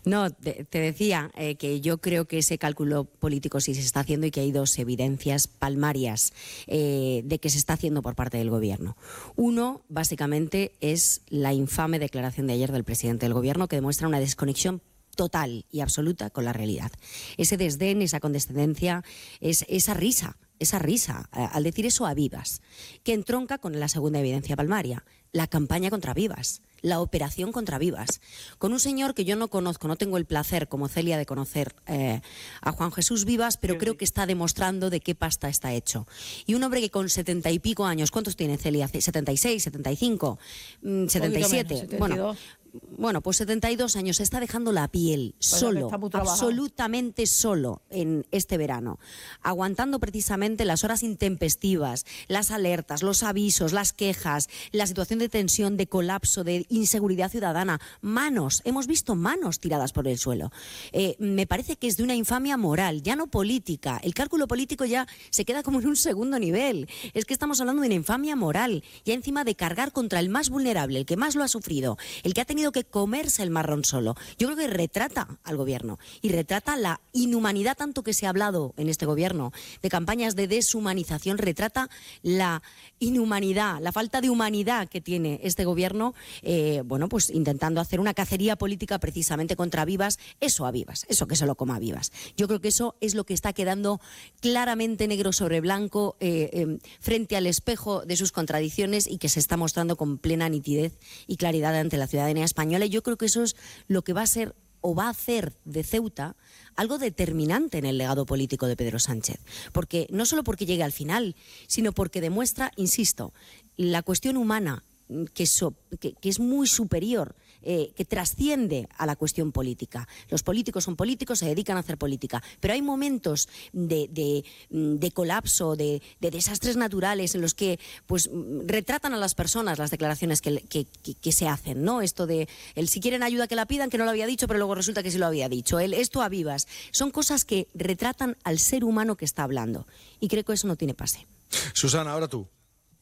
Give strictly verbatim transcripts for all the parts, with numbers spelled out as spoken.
No, te, te decía eh, que yo creo que ese cálculo político sí se está haciendo y que hay dos evidencias palmarias eh, de que se está haciendo por parte del Gobierno. Uno, básicamente, es la infame declaración de ayer del presidente del Gobierno, que demuestra una desconexión total y absoluta con la realidad. Ese desdén, esa condescendencia, es, esa risa, esa risa, eh, al decir eso a Vivas, que entronca con la segunda evidencia palmaria, la campaña contra Vivas, la operación contra Vivas, con un señor que yo no conozco, no tengo el placer como Celia de conocer eh, a Juan Jesús Vivas, pero creo que está demostrando de qué pasta está hecho. Y un hombre que con setenta y pico años, ¿cuántos tiene Celia? ¿setenta y seis, setenta y cinco, setenta y siete? Menos, bueno, bueno, pues setenta y dos años, se está dejando la piel pues solo, absolutamente solo en este verano, aguantando precisamente las horas intempestivas, las alertas, los avisos, las quejas, la situación de tensión, de colapso, de inseguridad ciudadana, manos, hemos visto manos tiradas por el suelo. Eh, me parece que es de una infamia moral, ya no política. El cálculo político ya se queda como en un segundo nivel. Es que estamos hablando de una infamia moral, ya encima de cargar contra el más vulnerable, el que más lo ha sufrido, el que ha tenido que comerse el marrón solo. Yo creo que retrata al Gobierno y retrata la inhumanidad, tanto que se ha hablado en este Gobierno de campañas de deshumanización, retrata la inhumanidad, la falta de humanidad que tiene este Gobierno, eh, bueno, pues intentando hacer una cacería política precisamente contra Vivas, eso a Vivas, eso que se lo coma a Vivas. Yo creo que eso es lo que está quedando claramente negro sobre blanco eh, eh, frente al espejo de sus contradicciones y que se está mostrando con plena nitidez y claridad ante la ciudadanía española. Y yo creo que eso es lo que va a ser o va a hacer de Ceuta algo determinante en el legado político de Pedro Sánchez. Porque no solo porque llegue al final, sino porque demuestra, insisto, la cuestión humana que, so, que, que es muy superior, eh, que trasciende a la cuestión política. Los políticos son políticos, se dedican a hacer política, pero hay momentos de, de, de colapso, de, de desastres naturales en los que pues retratan a las personas las declaraciones que, que, que, que se hacen, ¿no? Esto de el si quieren ayuda que la pidan, que no lo había dicho, pero luego resulta que sí lo había dicho. El esto a Vivas. Son cosas que retratan al ser humano que está hablando. Y creo que eso no tiene pase. Susana, ahora tú.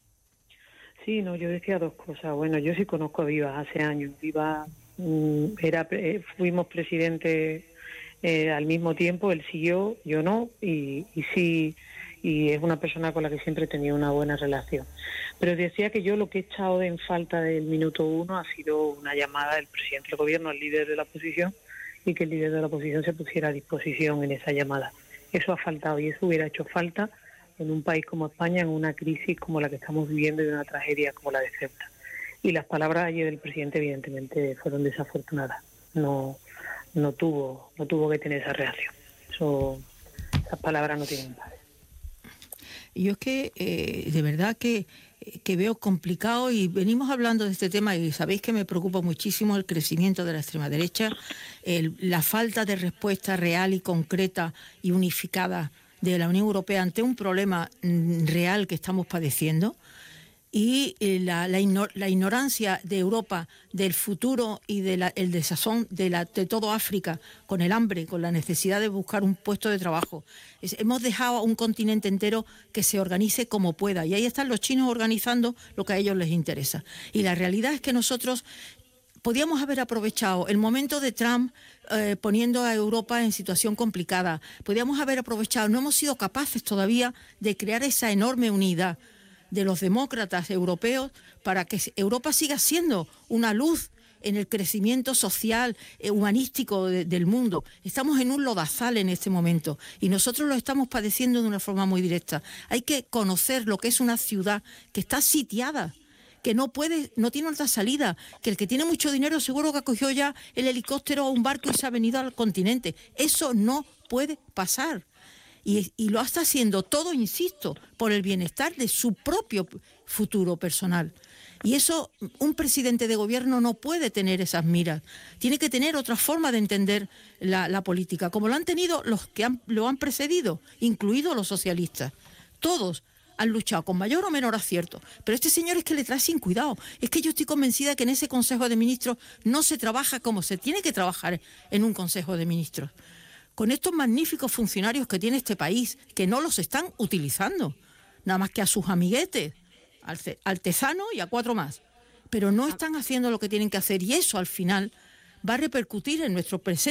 Sí, no, yo decía dos cosas. Bueno, yo sí conozco a Vivas hace años. Vivas mmm, era, eh, fuimos presidentes eh, al mismo tiempo, él siguió, yo no, y, y sí, y es una persona con la que siempre he tenido una buena relación. Pero decía que yo lo que he echado en falta del minuto uno ha sido una llamada del presidente del gobierno al líder de la oposición y que el líder de la oposición se pusiera a disposición en esa llamada. Eso ha faltado y eso hubiera hecho falta en un país como España, en una crisis como la que estamos viviendo y de una tragedia como la de Ceuta. Y las palabras ayer del presidente evidentemente fueron desafortunadas. No, no tuvo, no tuvo que tener esa reacción. Eso, esas palabras no tienen padre. Yo es que eh, de verdad que, que veo complicado, y venimos hablando de este tema y sabéis que me preocupa muchísimo el crecimiento de la extrema derecha, el, la falta de respuesta real y concreta y unificada de la Unión Europea ante un problema real que estamos padeciendo, y la, la, ignor, la ignorancia de Europa del futuro y del de desazón de, la, de todo África, con el hambre, con la necesidad de buscar un puesto de trabajo. Es, hemos dejado a un continente entero que se organice como pueda, y ahí están los chinos organizando lo que a ellos les interesa. Y la realidad es que nosotros podíamos haber aprovechado el momento de Trump eh, poniendo a Europa en situación complicada. Podíamos haber aprovechado, no hemos sido capaces todavía de crear esa enorme unidad de los demócratas europeos para que Europa siga siendo una luz en el crecimiento social, eh, humanístico de, del mundo. Estamos en un lodazal en este momento y nosotros lo estamos padeciendo de una forma muy directa. Hay que conocer lo que es una ciudad que está sitiada, que no puede, no tiene otra salida, que el que tiene mucho dinero seguro que acogió ya el helicóptero o un barco y se ha venido al continente. Eso no puede pasar. Y, y lo está haciendo todo, insisto, por el bienestar de su propio futuro personal. Y eso, un presidente de gobierno no puede tener esas miras. Tiene que tener otra forma de entender la, la política, como lo han tenido los que han, lo han precedido, incluidos los socialistas. Todos han luchado con mayor o menor acierto, pero este señor es que le trae sin cuidado. Es que yo estoy convencida que en ese Consejo de Ministros no se trabaja como se tiene que trabajar en un Consejo de Ministros, con estos magníficos funcionarios que tiene este país, que no los están utilizando, nada más que a sus amiguetes, al Altezano y a cuatro más, pero no están haciendo lo que tienen que hacer, y eso al final va a repercutir en nuestro presente.